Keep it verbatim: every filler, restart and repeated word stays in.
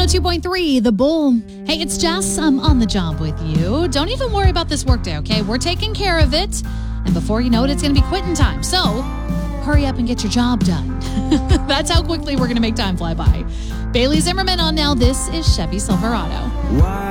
one oh two point three, The Bull. Hey, it's Jess. I'm on the job with you. Don't even worry about this workday, okay? We're taking care of it. And before you know it, it's going to be quitting time. So hurry up and get your job done. That's how quickly we're going to make time fly by. Bailey Zimmerman on now. This is Chevy Silverado.